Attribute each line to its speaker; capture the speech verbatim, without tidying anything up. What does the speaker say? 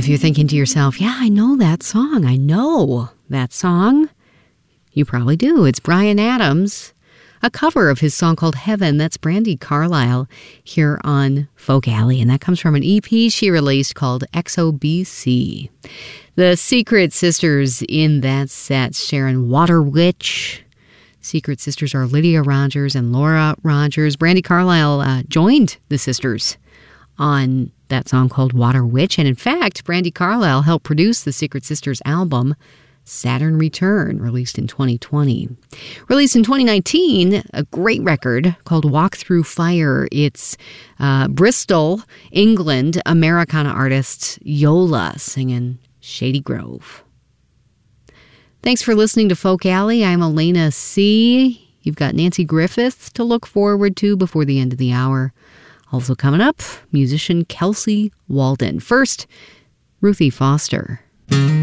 Speaker 1: If you're thinking to yourself, yeah, I know that song. I know that song. You probably do. It's Bryan Adams, a cover of his song called Heaven. That's Brandi Carlile here on Folk Alley, and that comes from an E P she released called X O B C. The Secret Sisters in that set, Sharon Water Witch. Secret Sisters are Lydia Rogers and Laura Rogers. Brandi Carlile uh, joined the sisters on that song called Water Witch. And in fact, Brandi Carlile helped produce the Secret Sisters album, Saturn Return, released in twenty twenty. Released in twenty nineteen, a great record called Walk Through Fire. It's uh, Bristol, England, Americana artist Yola singing Shady Grove. Thanks for listening to Folk Alley. I'm Elena C. You've got Nancy Griffith to look forward to before the end of the hour. Also coming up, musician Kelsey Walden. First, Ruthie Foster.